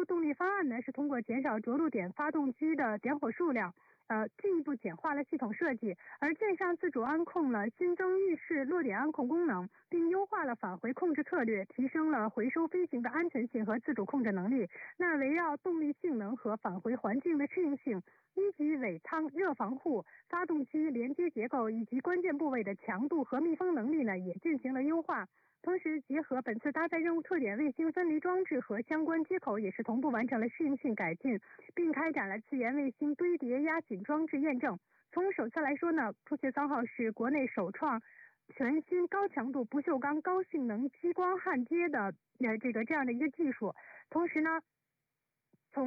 路动力方案呢，是通过减少着陆点发动机的点火数量，进一步简化了系统设计，而舰上自主安控了新增预示落点安控功能，并优化了返回控制策略，提升了回收飞行的安全性和自主控制能力。那围绕动力性能和返回环境的适应性，一级尾舱热防护、发动机连接结构以及关键部位的强度和密封能力呢，也进行了优化。同时，结合本次搭载任务特点卫星分离装置和相关接口，也是同步完成了适应性改进，并开展了自研卫星堆叠压紧装置验证。从手册来说呢，铺雪3号是国内首创全新高强度不锈钢高性能激光焊接的这样的一个技术。同时呢，从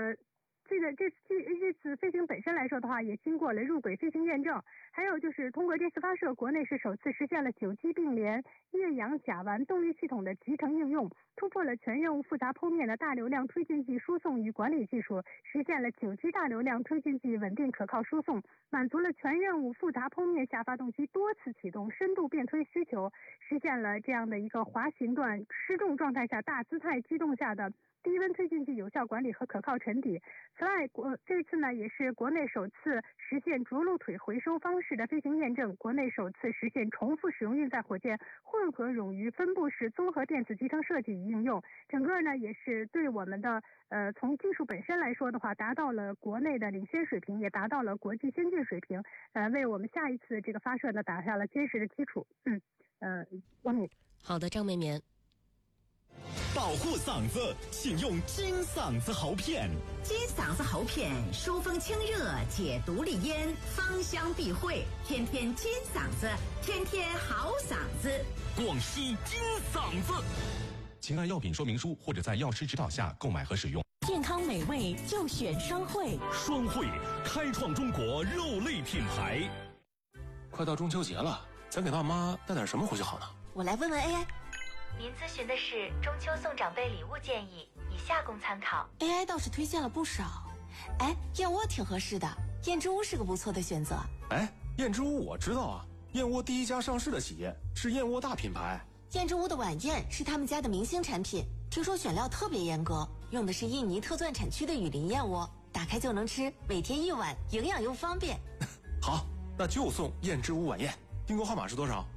这次飞行本身来说的话，也经过了入轨飞行验证。还有就是通过这次发射，国内是首次实现了9机并联液氧甲烷动力系统的集成应用，突破了全任务复杂剖面的大流量推进剂输送与管理技术，实现了9机大流量推进剂稳定可靠输送，满足了全任务复杂剖面下发动机多次启动深度变推需求，实现了这样的一个滑行段失重状态下大姿态机动下的低温推进剂有效管理和可靠沉底。此外，这次呢也是国内首次实现着陆腿回收方式的飞行验证，国内首次实现重复使用运载火箭混合冗余分布式综合电子集成设计与应用。整个呢也是对我们的从技术本身来说的话，达到了国内的领先水平，也达到了国际先进水平，为我们下一次这个发射呢打下了坚实的基础。王敏。 好的，张绵绵。 保护嗓子，请用金嗓子喉片。 金嗓子喉片疏风清热，解毒利咽，芳香避秽，天天金嗓子，天天好嗓子。 广西金嗓子，请按药品说明书或者在药师指导下购买和使用。 健康美味就选双汇， 双汇开创中国肉类品牌。 快到中秋节了，咱给爸妈带点什么回去好呢？ 我来问问 AI。 您咨询的是中秋送长辈礼物建议，以下供参考。 AI 倒是推荐了不少，燕窝挺合适的，燕之屋是个不错的选择。 燕之屋我知道啊，燕窝第一家上市的企业，是燕窝大品牌。 燕之屋的晚宴是他们家的明星产品，听说选料特别严格，用的是印尼特钻产区的雨林燕窝，打开就能吃，每天1碗，营养又方便。 好，那就送燕之屋晚宴。订购号码是多少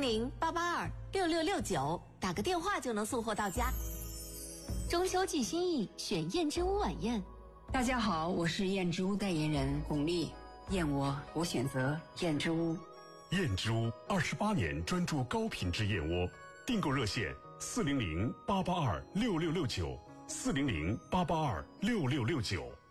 ？400-882-6669，打个电话就能送货到家。 中秋寄心意，选燕之屋晚宴。 大家好，我是燕之屋代言人巩俐。燕窝我选择燕之屋。 燕之屋28年专注高品质燕窝，订购热线400-882-6669，400-882-6669。